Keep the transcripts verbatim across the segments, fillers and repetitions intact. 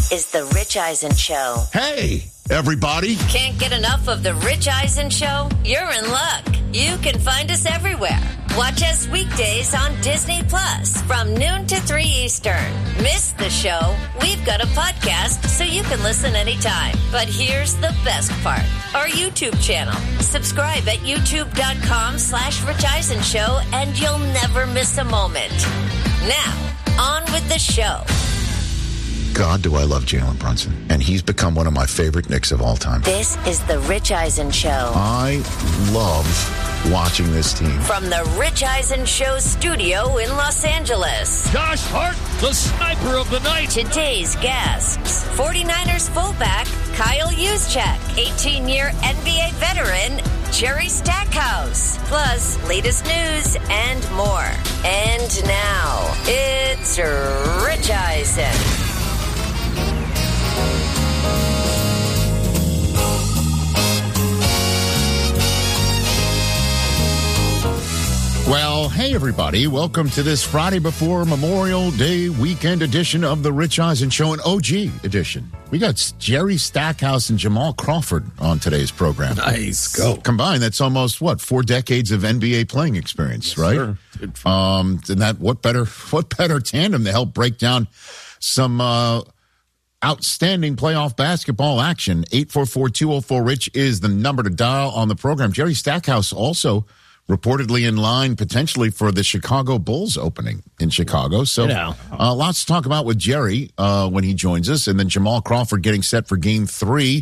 This is The Rich Eisen Show. Hey, everybody. Can't get enough of The Rich Eisen Show? You're in luck. You can find us everywhere. Watch us weekdays on Disney Plus from noon to three Eastern. Miss the show? We've got a podcast so you can listen anytime. But here's the best part. Our YouTube channel. Subscribe at youtube.com slash Rich Eisen Show and you'll never miss a moment. Now, on with the show. God, do I love Jalen Brunson. And he's become one of my favorite Knicks of all time. This is The Rich Eisen Show. I love watching this team. From The Rich Eisen Show studio in Los Angeles. Josh Hart, the sniper of the night. Today's guests. 49ers fullback Kyle Juszczyk. eighteen-year N B A veteran Jerry Stackhouse. Plus, latest news and more. And now, it's Rich Eisen. Well, hey, everybody. Welcome to this Friday before Memorial Day weekend edition of the Rich Eisen Show, an O G edition. We got Jerry Stackhouse and Jamal Crawford on today's program. Nice. Go. Combined, that's almost, what, four decades of N B A playing experience, yes, right? Sure. Um, and that, what better, what better tandem to help break down some uh, outstanding playoff basketball action. eight four four, two oh four, RICH is the number to dial on the program. Jerry Stackhouse also reportedly in line potentially for the Chicago Bulls opening in Chicago. So yeah. uh, lots to talk about with Jerry uh, when he joins us. And then Jamal Crawford getting set for game three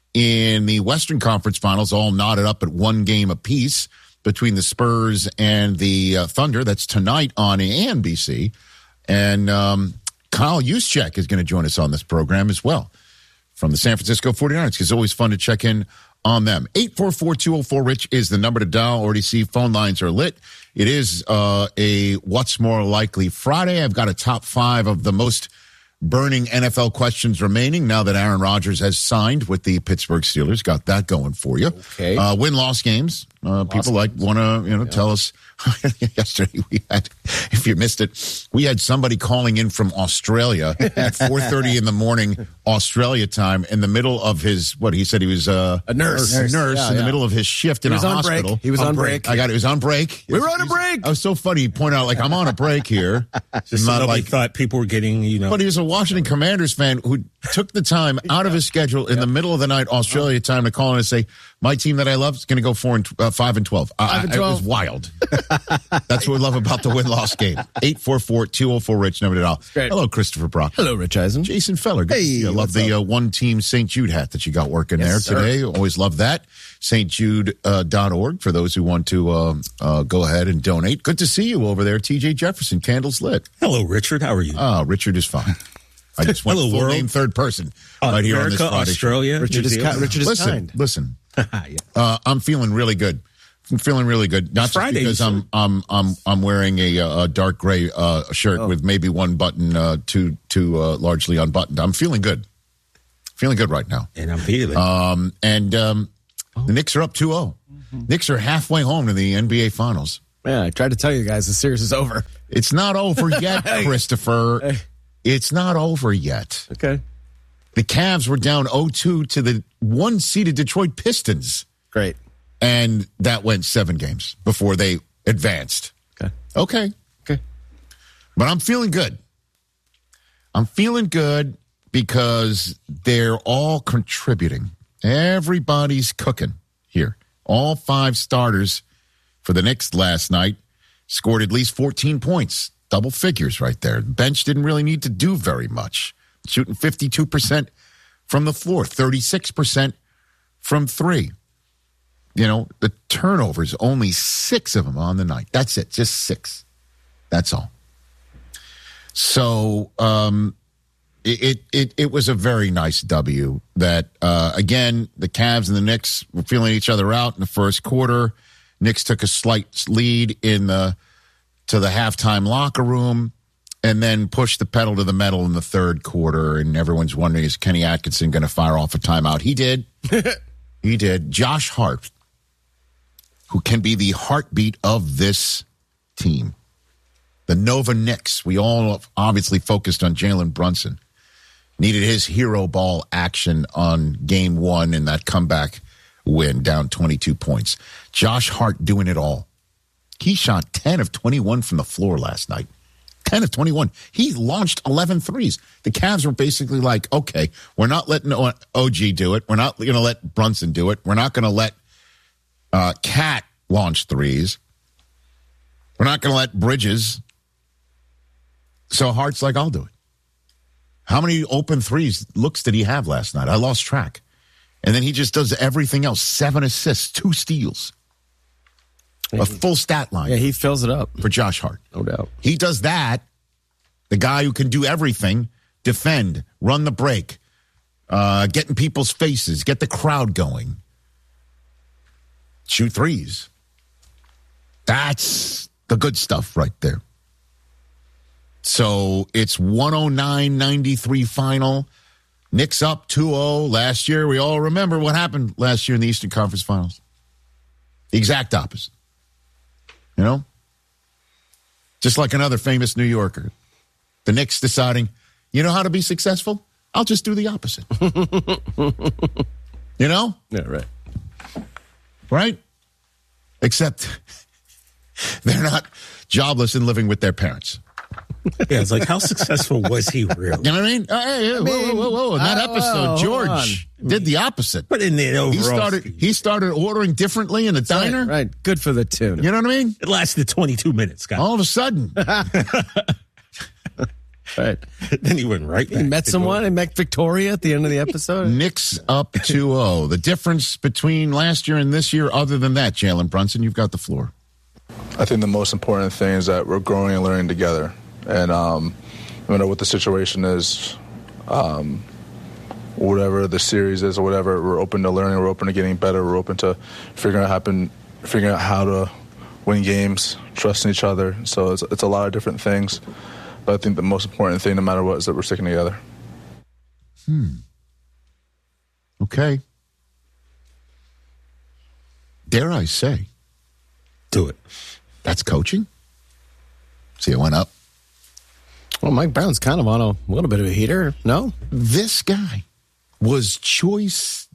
in the Western Conference Finals, all knotted up at one game apiece between the Spurs and the uh, Thunder. That's tonight on A M B C. And um, Kyle Juszczyk is going to join us on this program as well from the San Francisco forty-niners. It's always fun to check in on them. eight four four, two oh four, RICH is the number to dial. Already see phone lines are lit. It is uh, a What's More Likely Friday. I've got a top five of the most burning N F L questions remaining now that Aaron Rodgers has signed with the Pittsburgh Steelers. Got that going for you. Okay. Uh, win-loss games. Uh, people games. like want to you know yeah. tell us. Yesterday we had, if you missed it, we had somebody calling in from Australia at four thirty in the morning Australia time in the middle of his, what he said he was uh, a nurse, nurse, nurse yeah, in yeah. the middle of his shift in he was a on hospital. Break. He was on, on break. break. I got it. He was on break. We were on a break. I was so funny. He pointed out like I'm on a break here. Just so nobody like, thought people were getting, you know. But he was a Washington Commanders fan who took the time out of his schedule in yeah. the middle of the night Australia time to call in and say, my team that I love is going to go four and uh, five and twelve. Uh, five and twelve. It was wild. That's what we love about the win-loss game. eight four four, two oh four, RICH, number to dial. Hello, Christopher Brock. Hello, Rich Eisen. Jason Feller. Good hey, I love the uh, one-team Saint Jude hat that you got working yes, there today. Sir. Always love that. St Jude dot org for those who want to uh, uh, go ahead and donate. Good to see you over there, T J Jefferson. Candles lit. Hello, Richard. How are you? Oh, Richard is fine. I just went Hello, full world. name third person uh, right here America, on this Friday Australia, show. Richard is, ki- Richard is listen, kind. Listen, yeah. uh, I'm feeling really good. I'm feeling really good. Not just Friday, because I'm I'm I'm I'm wearing a, a dark gray uh, shirt oh. with maybe one button uh, too too uh, largely unbuttoned. I'm feeling good. Feeling good right now. And I'm feeling. Um, and um, oh. the Knicks are up two oh. Mm-hmm. Knicks are halfway home to the N B A Finals. Yeah, I tried to tell you guys the series is over. It's not over yet, Christopher. Hey. It's not over yet. Okay. The Cavs were down oh two to the one-seeded Detroit Pistons. Great. And that went seven games before they advanced. Okay. Okay. Okay. But I'm feeling good. I'm feeling good because they're all contributing. Everybody's cooking here. All five starters for the Knicks last night scored at least fourteen points. Double figures right there. The bench didn't really need to do very much. Shooting fifty-two percent from the floor, thirty-six percent from three. You know, the turnovers, only six of them on the night. That's it, just six. That's all. So um, it, it it was a very nice W that, uh, again, the Cavs and the Knicks were feeling each other out in the first quarter. Knicks took a slight lead in the to the halftime locker room and then pushed the pedal to the metal in the third quarter. And everyone's wondering, is Kenny Atkinson going to fire off a timeout? He did. He did. Josh Hart, who can be the heartbeat of this team. The Nova Knicks. We all obviously focused on Jalen Brunson. Needed his hero ball action on game one in that comeback win, down twenty-two points. Josh Hart doing it all. He shot ten of twenty-one from the floor last night. ten of twenty-one. He launched eleven threes. The Cavs were basically like, okay, we're not letting O G do it. We're not going to let Brunson do it. We're not going to let uh, Cat launch threes. We're not going to let Bridges. So Hart's like, I'll do it. How many open threes looks did he have last night? I lost track. And then he just does everything else. Seven assists, two steals. A full stat line. Yeah, he fills it up. For Josh Hart. No doubt. He does that. The guy who can do everything, defend, run the break, uh, get in people's faces, get the crowd going, shoot threes. That's the good stuff right there. So it's one oh nine ninety-three final. Knicks up two oh. Last year, we all remember what happened last year in the Eastern Conference Finals. The exact opposite. You know? Just like another famous New Yorker. The Knicks deciding, you know how to be successful? I'll just do the opposite. You know? Yeah, right. Right? Except they're not jobless and living with their parents. Yeah, it's like, how successful was he really? You know what I mean? Uh, hey, whoa, whoa, whoa, whoa. In that uh, episode, whoa, George did the opposite. But in the overall, He started, he started ordering differently in the diner. Right, right. Good for the tune. You know what I mean? it lasted twenty-two minutes, Scott. All of a sudden. Right. Then he went right back. He met someone. He met Victoria at the end of the episode. Knicks up two oh. The difference between last year and this year, other than that, Jalen Brunson, you've got the floor. I think the most important thing is that we're growing and learning together. And um, no matter what the situation is, um, whatever the series is or whatever, we're open to learning, we're open to getting better, we're open to figuring out, happen, figuring out how to win games, trusting each other. So it's, it's a lot of different things. But I think the most important thing, no matter what, is that we're sticking together. Hmm. Okay. Dare I say, Do it. that's coaching? See, it went up. Well, Mike Brown's kind of on a little bit of a heater, no? This guy was choice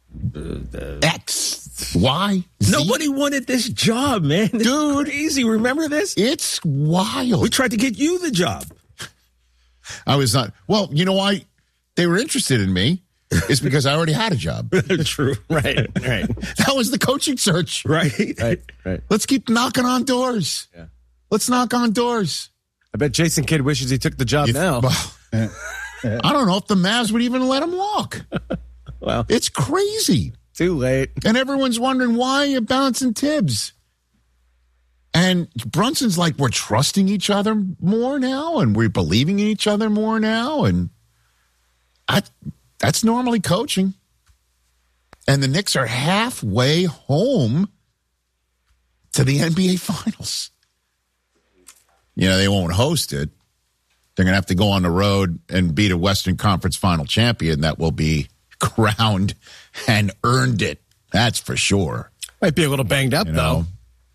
X, Y, Z. Nobody wanted this job, man. This Dude. is crazy. Remember this? It's wild. We tried to get you the job. I was not. Well, you know why they were interested in me? It's because I already had a job. True. Right, right, That was the coaching search. Right? right, right. Let's keep knocking on doors. Yeah. Let's knock on doors. I bet Jason Kidd wishes he took the job If- now. well, I don't know if the Mavs would even let him walk. Well, It's crazy. too late. And everyone's wondering why you're bouncing Tibbs. And Brunson's like, we're trusting each other more now, and we're believing in each other more now. And I, that's normally coaching. And the Knicks are halfway home to the N B A Finals. You know, they won't host it. They're going to have to go on the road and beat a Western Conference Final champion that will be crowned and earned it. That's for sure. Might be a little banged up, You though. know?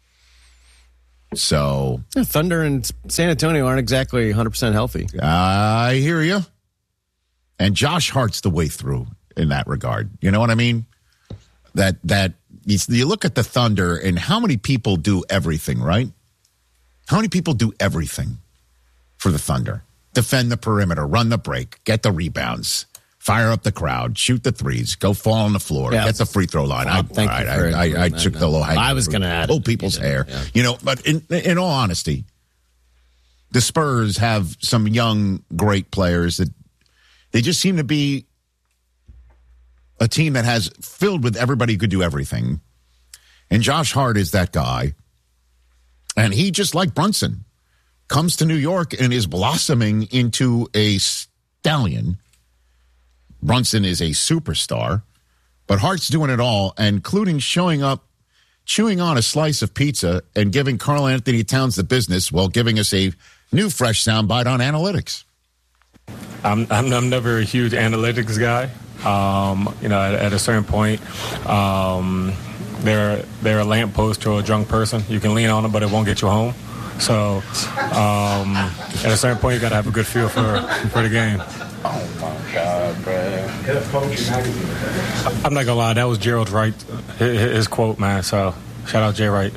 So, Yeah, Thunder and San Antonio aren't exactly one hundred percent healthy. I hear you. And Josh Hart's the way through in that regard. You know what I mean? That, that you look at the Thunder and how many people do everything, right? How many people do everything for the Thunder? Defend the perimeter, run the break, get the rebounds, fire up the crowd, shoot the threes, go fall on the floor, Yeah. get the free throw line. I, Thank you all right, for I, I, I including took that. the little hang. I was gonna add it. Pull people's You did, hair. yeah. You know, but in in all honesty, the Spurs have some young, great players that they just seem to be a team that has filled with everybody who could do everything. And Josh Hart is that guy. And he, just like Brunson, comes to New York and is blossoming into a stallion. Brunson is a superstar, but Hart's doing it all, including showing up, chewing on a slice of pizza and giving Karl Anthony Towns the business while giving us a new fresh soundbite on analytics. I'm, I'm I'm never a huge analytics guy. Um, you know, at, at a certain point, um, they're they're a lamppost to a drunk person. You can lean on them, but it won't get you home. So, um, at a certain point, you got to have a good feel for for the game. Oh, my God, bro. I'm not gonna lie, that was Gerald Wright, his, his quote, man. So shout out Jay Wright.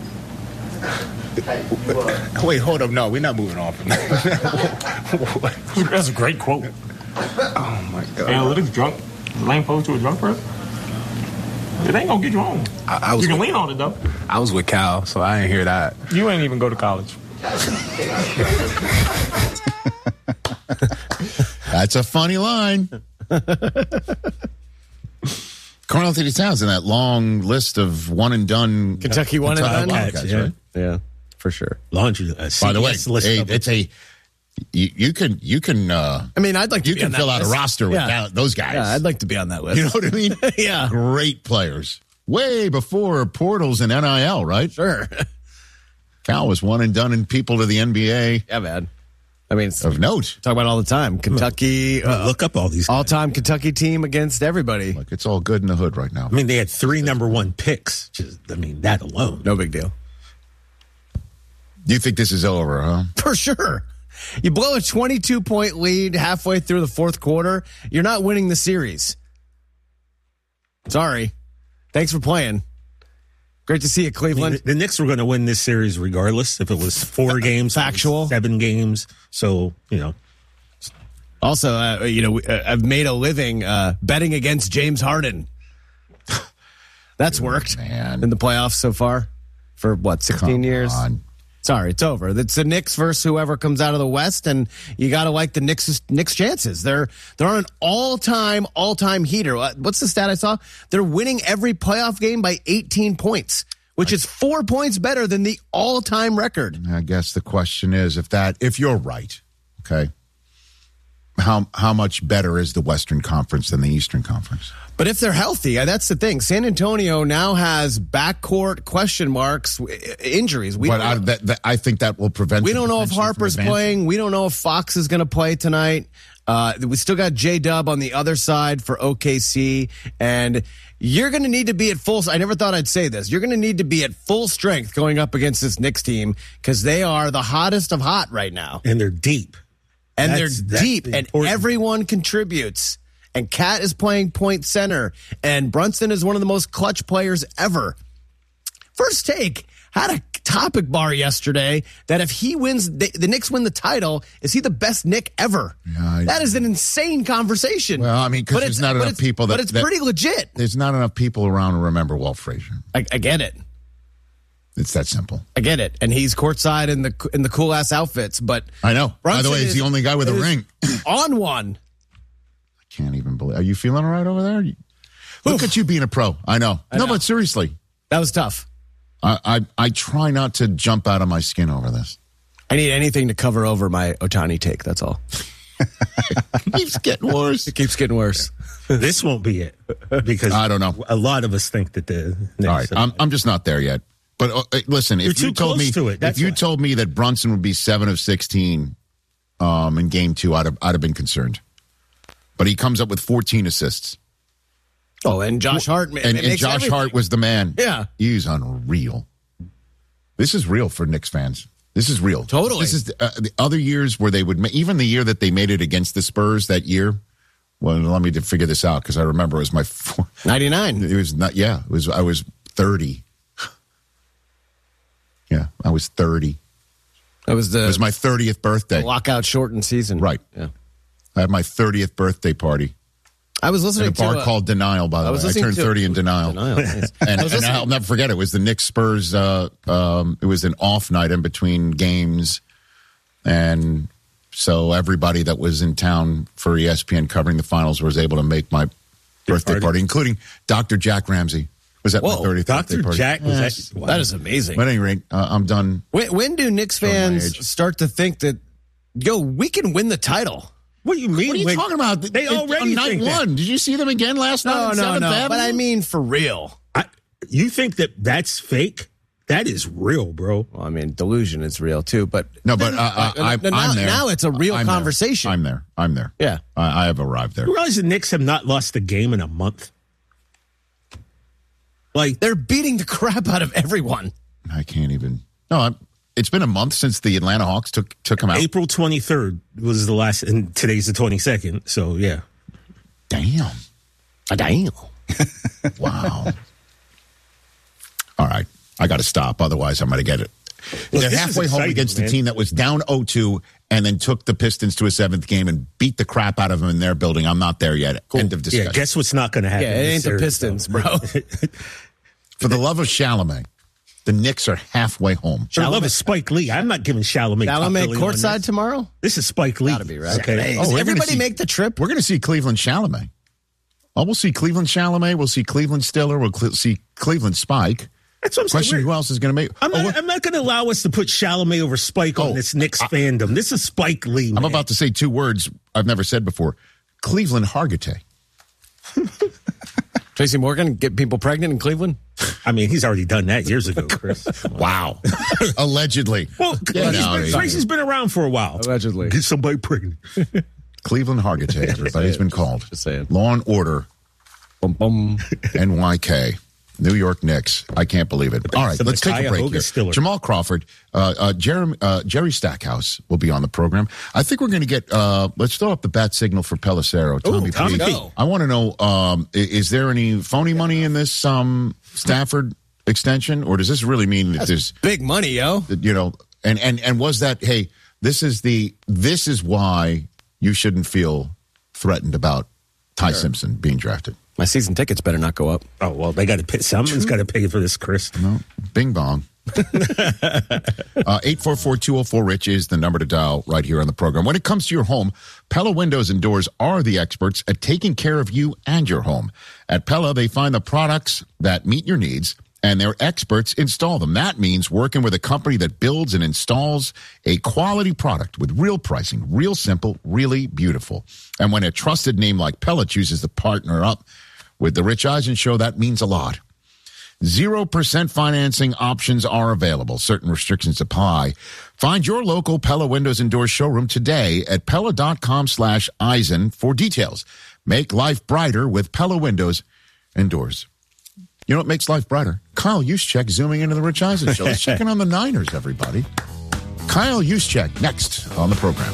Wait, hold up. No, we're not moving on from that. That's a great quote. Oh, my God. Analytics drunk, lane post to a drunk person. It ain't gonna get you home. I, I was you can with, lean on it though. I was with Cal, so I didn't hear that. You ain't even go to college. That's a funny line. Carl Anthony Towns in that long list of one and done Kentucky one and done? Wildcats, Yeah. right? Yeah, for sure. Laundry. Uh, By the way, C B S list hey, of- it's a you, you can you can uh, I mean, I'd like to you be can on that fill out a list. roster with Yeah. that, those guys. Yeah, I'd like to be on that list. You know what I mean? Yeah. Great players. Way before portals and N I L, right? Sure. Cal was one and done in people to the N B A Yeah, man. I mean, it's, of note. talk about it all the time. Kentucky, uh, look up all these. guys. all-time Kentucky team against everybody. Look, it's all good in the hood right now. I mean, they had three number one picks. Just, I mean, that alone. No big deal. You think this is over, huh? For sure. You blow a twenty-two point lead halfway through the fourth quarter, you're not winning the series. Sorry. Thanks for playing. Great to see you, I mean, Cleveland. the, the Knicks were going to win this series regardless if it was four games, Factual. seven games. So, you know, Also, uh, you know, uh, I've made a living uh, betting against James Harden. That's worked man. in the playoffs so far for what, sixteen Come years? on. Sorry, it's over. It's the Knicks versus whoever comes out of the West, and you got to like the Knicks. Knicks' chances. They're they're on an all-time all-time heater. What's the stat I saw? They're winning every playoff game by eighteen points, which is four points better than the all-time record. I guess the question is if that if you're right, okay, how how much better is the Western Conference than the Eastern Conference? But if they're healthy, uh, that's the thing. San Antonio now has backcourt question marks, w- injuries. We But don't I, know- that, that, I think that will prevent. We them don't know if potentially from Harper's advancing. playing. We don't know if Fox is going to play tonight. Uh, we still got J-Dub on the other side for O K C. And you're going to need to be at full. I never thought I'd say this. You're going to need to be at full strength going up against this Knicks team because they are the hottest of hot right now. and they're deep. And That's- they're that's deep, and important. everyone contributes. And Cat is playing point center, and Brunson is one of the most clutch players ever. First Take had a topic bar yesterday that if he wins, the, the Knicks win the title, is he the best Knick ever? Yeah, I- that is an insane conversation. Well, I mean, 'cause But there's it's- not but enough it's- people that- But it's that- pretty legit. There's not enough people around to remember Walt Frazier. I, I get it. It's that simple. I get it. And he's courtside in the in the cool ass outfits, but I know. By the Brunson way, he's is- the only guy with a is ring. on one. Can't even believe. Are you feeling all right over there? Look at you being a pro. I know. no, but seriously, That was tough. I, I I try not to jump out of my skin over this. I need anything to cover over my Otani take. That's all. It keeps getting worse. It keeps getting worse. This won't be it because I don't know. A lot of us think that the Knicks All right, are- I'm I'm just not there yet. But uh, listen, if You're you too told close me to it, if that's you why. told me that Brunson would be seven of sixteen um, in game two, I'd have, I'd have been concerned. But he comes up with fourteen assists, Oh, and Josh Hart. and, and makes Josh everything. Hart was the man. Yeah. He's unreal. This is real for Knicks fans. This is real. Totally. This is the, uh, the other years where they would ma- even the year that they made it against the Spurs that year. Well, let me to figure this out because I remember it was my four, ninety-nine. it was not. Yeah, it was. I was thirty. Yeah, I was thirty. That was the It was my thirtieth birthday. lockout shortened season. Right. Yeah. I had my thirtieth birthday party I was at listening a bar to uh, called Denial. By the I way, was I listening turned to- thirty in Denial, Denial, nice. and, I was and listening- I'll never forget it. It was the Knicks Spurs. Uh, um, it was an off night in between games, and so everybody that was in town for E S P N covering the finals was able to make my birthday party. party, including Doctor Jack Ramsey. Was at my Whoa, thirtieth birthday Doctor party. Jack was Yes. actually, wow. That is amazing. But at any rate, uh, I'm done. When, when do Knicks Showing my fans age. start to think that, yo, we can win the title? What do you mean? What are you Like, talking about? They It- already on night think that. one. Did you see them again last night? No, on no, seventh no. Avenue? But I mean, for real. I, you think that that's fake? That is real, bro. Well, I mean, delusion is real too. But No, but uh, uh, I, now, I'm there. now it's a real I'm there. conversation. I'm there. I'm there. Yeah. I, I have arrived there. You realize the Knicks have not lost a game in a month? Like, They're beating the crap out of everyone. I can't even. No, I'm, it's been a month since the Atlanta Hawks took took him out. April twenty-third was the last, and today's the twenty-second. So, yeah. Damn. A damn. Wow. All right. I got to stop. Otherwise, I'm going to get it. Look, They're this is halfway home exciting, against man. a team that was down oh two and then took the Pistons to a seventh game and beat the crap out of them in their building. I'm not there yet. End of discussion. Yeah, guess what's not going to happen? Yeah, it this ain't the series, Pistons, though. bro. For the love of Chalamet, the Knicks are halfway home. I love it, Spike Lee. I'm not giving Chalamet. top Chalamet billing on courtside this. tomorrow? This is Spike Lee. Gotta be, right? Okay. Oh, Does we're gonna everybody see- make the trip? We're going to see Cleveland Chalamet. Oh, we'll see Cleveland Chalamet. We'll see Cleveland Stiller. We'll cl- see Cleveland Spike. That's what I'm Question: saying. Who else is going to make? I'm Oh, not, I'm not going to allow us to put Chalamet over Spike Oh, on this Knicks fandom. This is Spike Lee. I'm man. about to say two words I've never said before. Cleveland Hargitay. Tracy Morgan get people pregnant in Cleveland? I mean, he's already done that years ago, Chris. Wow. Allegedly. Well, Yeah, he's no, been, he- Tracy's been around for a while. Allegedly. Get somebody pregnant. Cleveland Hargitay, everybody's been called. Just saying. Law and Order, Bum, bum. N Y K, New York Knicks. I can't believe it. All right, So let's take a Micaiah break Hogan here. Stiller. Jamal Crawford, uh, uh, Jeremy, uh, Jerry Stackhouse will be on the program. I think we're going to get, uh, let's throw up the bat signal for Pelissero. Tommy, Tommy P. P. I want to know, um, i- is there any phony money in this um, Stafford extension, or does this really mean that there's, Big money, yo. you know, and, and, and was that, hey, this is the, this is why you shouldn't feel threatened about Ty Simpson being drafted? My season tickets better not go up. Oh, well, they got to pay. Someone's got to pay for this, Chris. No, bing bong. uh, eight four four, two oh four, RICH is the number to dial right here on the program. When it comes to your home, Pella Windows and Doors are the experts at taking care of you and your home. At Pella, they find the products that meet your needs, and their experts install them. That means working with a company that builds and installs a quality product with real pricing, real simple, really beautiful. And when a trusted name like Pella chooses to partner up with the Rich Eisen Show, that means a lot. Zero percent financing options are available. Certain restrictions apply. Find your local Pella Windows and Doors showroom today at Pella.com slash Eisen for details. Make life brighter with Pella Windows and Doors. You know what makes life brighter? Kyle Juszczyk zooming into the Rich Eisen Show. He's checking on the Niners, everybody. Kyle Juszczyk next on the program.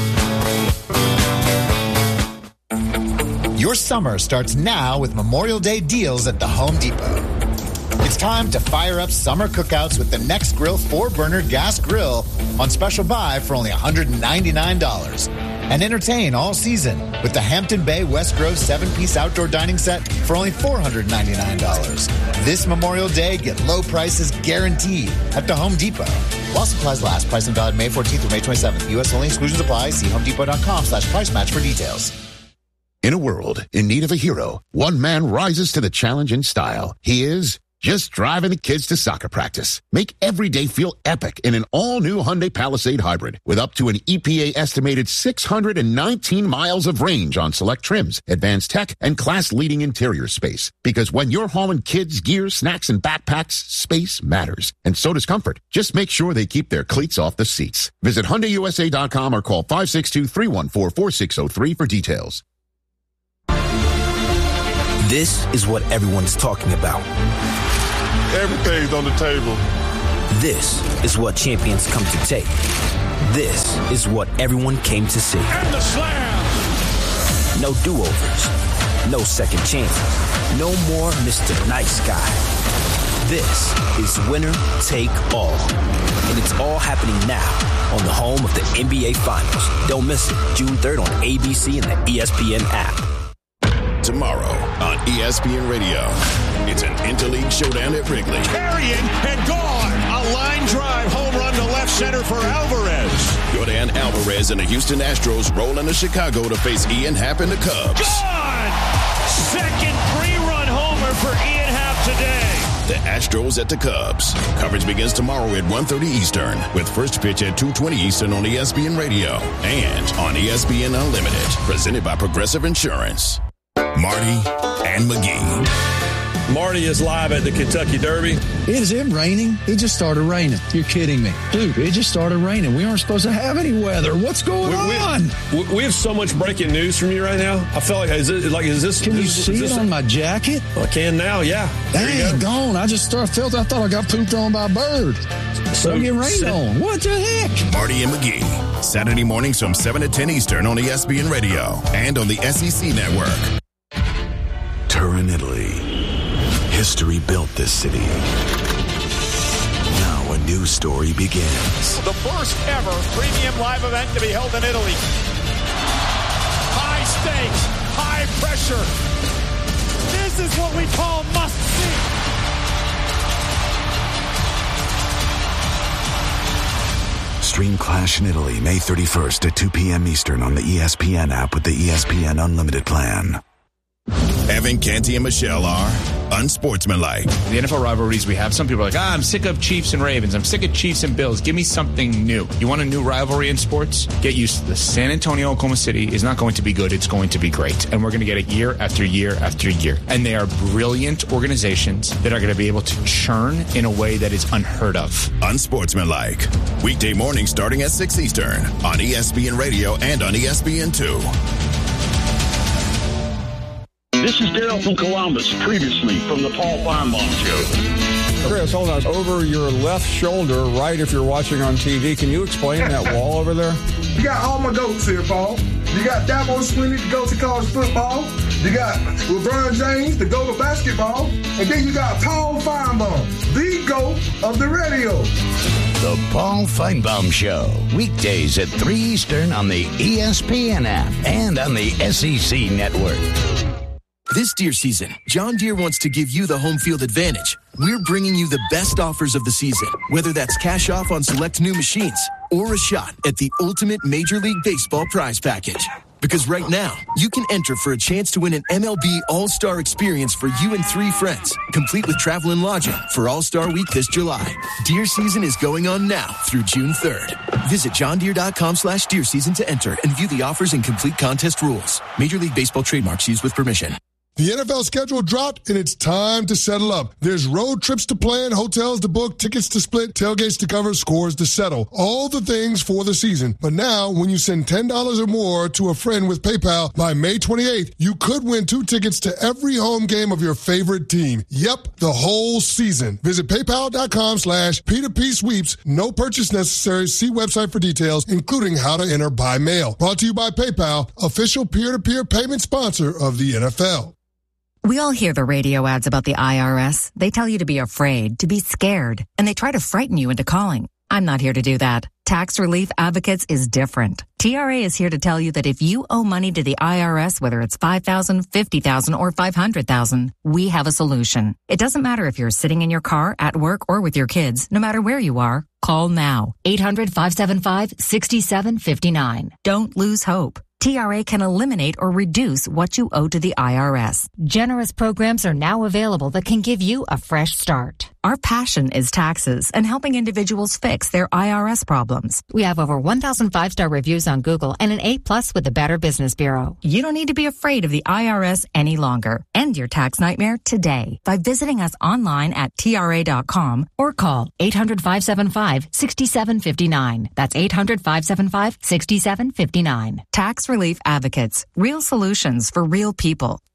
Your summer starts now with Memorial Day deals at the Home Depot. It's time to fire up summer cookouts with the Nextgrill four-burner gas grill on special buy for only one hundred ninety-nine dollars. And entertain all season with the Hampton Bay West Grove seven-piece outdoor dining set for only four hundred ninety-nine dollars. This Memorial Day, get low prices guaranteed at the Home Depot. While supplies last, price and valid May fourteenth through May twenty-seventh. U S only, exclusions apply. See homedepot.com slash price match for details. In a world in need of a hero, one man rises to the challenge in style. He is just driving the kids to soccer practice. Make every day feel epic in an all-new Hyundai Palisade Hybrid with up to an E P A estimated six hundred nineteen miles of range on select trims, advanced tech, and class-leading interior space. Because when you're hauling kids, gear, snacks, and backpacks, space matters. And so does comfort. Just make sure they keep their cleats off the seats. Visit Hyundai U S A dot com or call five six two, three one four, four six zero three for details. This is what everyone's talking about. Everything's on the table. This is what champions come to take. This is what everyone came to see. And the slam. No do-overs. No second chances. No more Mister Nice Guy. This is winner take all. And it's all happening now on the home of the N B A Finals. Don't miss it. June third on A B C and the E S P N app. Tomorrow on E S P N Radio, it's an interleague showdown at Wrigley. Carrying and gone. A line drive home run to left center for Alvarez. Jordan Alvarez and the Houston Astros roll into Chicago to face Ian Happ and the Cubs. Gone. Second three-run homer for Ian Happ today. The Astros at the Cubs. Coverage begins tomorrow at one thirty Eastern with first pitch at two twenty Eastern on E S P N Radio and on E S P N Unlimited. Presented by Progressive Insurance. Marty and McGee. Marty is live at the Kentucky Derby. Is it raining? It just started raining. You're kidding me. Dude, it just started raining. We aren't supposed to have any weather. What's going we, on? We, we have so much breaking news from you right now. I feel like, is it, like, is this... Can you is, see is it this on a, my jacket? I can now, yeah. Dang, gone. I just started, felt, I thought I got pooped on by a bird. So get rained on. What the heck? Marty and McGee. Saturday mornings from seven to ten Eastern on E S P N Radio and on the S E C Network. Turin, Italy. History built this city. Now a new story begins. The first ever premium live event to be held in Italy. High stakes, high pressure. This is what we call must see. Stream Clash in Italy May thirty-first at two p.m. Eastern on the E S P N app with the E S P N Unlimited plan. Evan, Canty, and Michelle are unsportsmanlike. The N F L rivalries we have, some people are like, ah, I'm sick of Chiefs and Ravens. I'm sick of Chiefs and Bills. Give me something new. You want a new rivalry in sports? Get used to this. San Antonio, Oklahoma City is not going to be good. It's going to be great. And we're going to get it year after year after year. And they are brilliant organizations that are going to be able to churn in a way that is unheard of. Unsportsmanlike. Weekday morning starting at six Eastern on E S P N Radio and on E S P N two. This is Daryl from Columbus, previously from the Paul Feinbaum Show. Chris, hold on. Over your left shoulder, right if you're watching on T V, can you explain that wall over there? You got all my goats here, Paul. You got Dabo Swinney to go to college football. You got LeBron James to go to basketball. And then you got Paul Feinbaum, the GOAT of the radio. The Paul Feinbaum Show, weekdays at three Eastern on the E S P N app and on the S E C Network. This deer season, John Deere wants to give you the home field advantage. We're bringing you the best offers of the season, whether that's cash off on select new machines or a shot at the ultimate Major League Baseball prize package. Because right now, you can enter for a chance to win an M L B All-Star experience for you and three friends, complete with travel and lodging for All-Star Week this July. Deer season is going on now through June third. Visit johndeere.com slash deer season to enter and view the offers and complete contest rules. Major League Baseball trademarks used with permission. The N F L schedule dropped, and it's time to settle up. There's road trips to plan, hotels to book, tickets to split, tailgates to cover, scores to settle. All the things for the season. But now, when you send ten dollars or more to a friend with PayPal by May twenty-eighth, you could win two tickets to every home game of your favorite team. Yep, the whole season. Visit paypal.com slash P2P sweeps. No purchase necessary. See website for details, including how to enter by mail. Brought to you by PayPal, official peer-to-peer payment sponsor of the N F L. We all hear the radio ads about the I R S. They tell you to be afraid, to be scared, and they try to frighten you into calling. I'm not here to do that. Tax Relief Advocates is different. T R A is here to tell you that if you owe money to the I R S, whether it's five thousand dollars, fifty thousand dollars, or five hundred thousand dollars, we have a solution. It doesn't matter if you're sitting in your car, at work, or with your kids. No matter where you are, call now. eight hundred, five seven five, six seven five nine. Don't lose hope. T R A can eliminate or reduce what you owe to the I R S. Generous programs are now available that can give you a fresh start. Our passion is taxes and helping individuals fix their I R S problems. We have over one thousand five-star reviews on Google and an A plus with the Better Business Bureau. You don't need to be afraid of the I R S any longer. End your tax nightmare today by visiting us online at T R A dot com or call eight hundred, five seven five, six seven five nine. That's eight hundred, five seven five, six seven five nine. Tax Relief Advocates. Real solutions for real people.